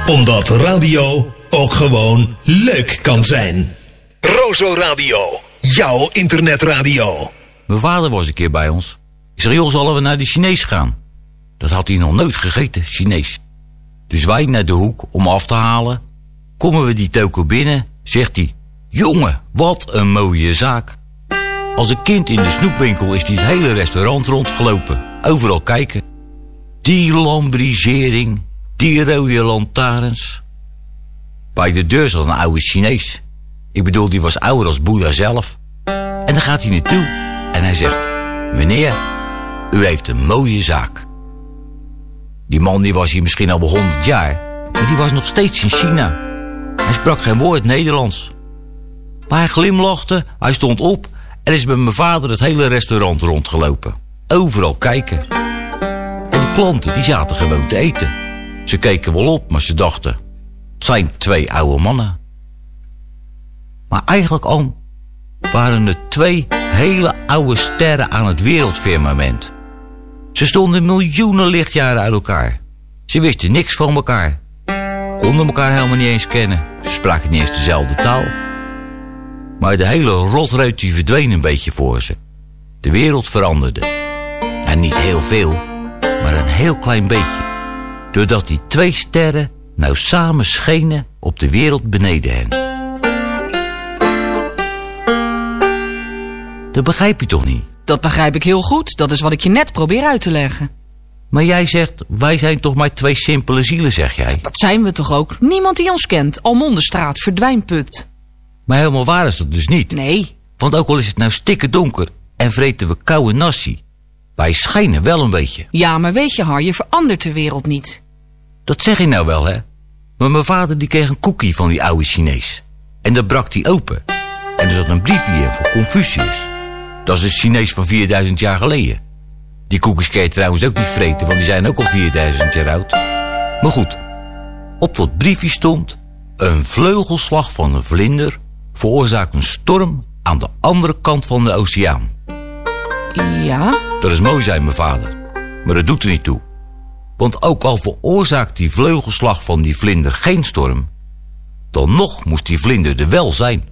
Omdat radio ook gewoon leuk kan zijn. Rozo Radio, jouw internetradio. Mijn vader was een keer bij ons. Ik zeg, joh, zullen we naar de Chinees gaan? Dat had hij nog nooit gegeten, Chinees. Dus wij naar de hoek om af te halen. Komen we die toko binnen, zegt hij, jongen, wat een mooie zaak. Als een kind in de snoepwinkel is hij het hele restaurant rondgelopen. Overal kijken. Die lambrisering, die rode lantaarns. Bij de deur zat een oude Chinees. Ik bedoel, die was ouder als Boeddha zelf. En dan gaat hij naartoe en hij zegt, meneer, u heeft een mooie zaak. Die man die was hier misschien al wel 100 jaar, maar die was nog steeds in China. Hij sprak geen woord Nederlands. Maar hij glimlachte, hij stond op en is met mijn vader het hele restaurant rondgelopen. Overal kijken. En de klanten die zaten gewoon te eten. Ze keken wel op, maar ze dachten, het zijn 2 oude mannen. Maar eigenlijk al waren er 2 hele oude sterren aan het wereldfirmament. Ze stonden miljoenen lichtjaren uit elkaar. Ze wisten niks van elkaar. Konden elkaar helemaal niet eens kennen. Ze spraken niet eens dezelfde taal. Maar de hele rotreut die verdween een beetje voor ze. De wereld veranderde. En niet heel veel, maar een heel klein beetje. Doordat die 2 sterren nou samen schenen op de wereld beneden hen. Dat begrijp je toch niet? Dat begrijp ik heel goed. Dat is wat ik je net probeer uit te leggen. Maar jij zegt, wij zijn toch maar 2 simpele zielen, zeg jij? Dat zijn we toch ook? Niemand die ons kent. Almondenstraat, Verdwijnput. Maar helemaal waar is dat dus niet. Nee. Want ook al is het nou stikken donker en vreten we koude nasi, wij schijnen wel een beetje. Ja, maar weet je, Har, je verandert de wereld niet. Dat zeg je nou wel, hè? Maar mijn vader die kreeg een cookie van die oude Chinees. En dat brak hij open. En er zat een briefje in voor Confucius. Dat is een Chinees van 4000 jaar geleden. Die koekjes kun je trouwens ook niet vreten, want die zijn ook al 4000 jaar oud. Maar goed, op dat briefje stond, een vleugelslag van een vlinder veroorzaakt een storm aan de andere kant van de oceaan. Ja? Dat is mooi, zei mijn vader. Maar dat doet er niet toe. Want ook al veroorzaakt die vleugelslag van die vlinder geen storm, dan nog moest die vlinder er wel zijn.